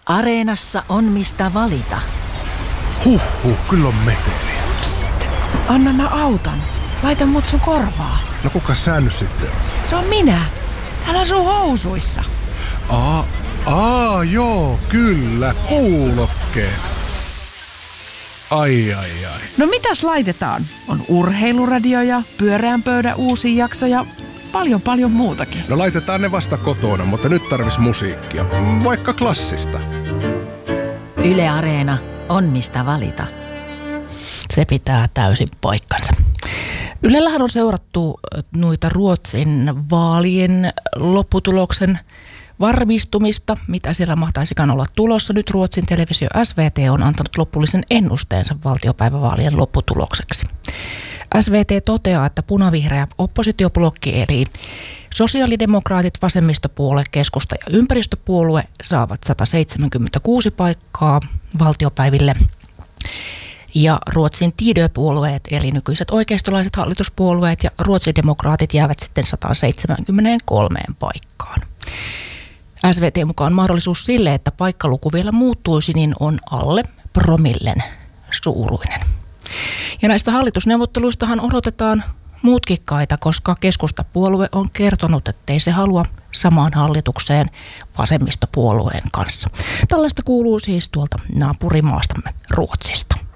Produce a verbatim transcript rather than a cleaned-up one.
Areenassa on mistä valita. Huhhuh, kyllä on meteliä. Psst, anna mä auton. Laita mut sun korvaa. No kuka sä nyt sitten on? Se on minä. Täällä on sun housuissa. Aa, aa, joo, kyllä, kuulokkeet. Ai, ai, ai. No mitäs laitetaan? On urheiluradio ja pyöreän pöydän uusi jakso ja paljon paljon muutakin. No laitetaan ne vasta kotona, mutta nyt tarvis musiikkia. Vaikka klassista. Yle Areena on mistä valita. Se pitää täysin paikkansa. Ylellähän on seurattu noita Ruotsin vaalien lopputuloksen varmistumista, mitä siellä mahtaisikaan olla tulossa. Nyt Ruotsin televisio S V T on antanut lopullisen ennusteensa valtiopäivävaalien lopputulokseksi. S V T toteaa, että punavihreä oppositioblokki eli sosiaalidemokraatit, vasemmistopuolue, keskusta ja ympäristöpuolue saavat sata seitsemänkymmentäkuusi paikkaa valtiopäiville. Ja Ruotsin Tidö-puolueet, eli nykyiset oikeistolaiset hallituspuolueet ja ruotsidemokraatit jäävät sitten sata seitsemänkymmentäkolme paikkaan. S V T mukaan mahdollisuus sille, että paikkaluku vielä muuttuisi, niin on alle promillen suuruinen. Ja näistä hallitusneuvotteluistahan odotetaan mutkikkaita, koska keskustapuolue on kertonut, ettei se halua samaan hallitukseen vasemmistopuolueen kanssa. Tällaista kuuluu siis tuolta naapurimaastamme Ruotsista.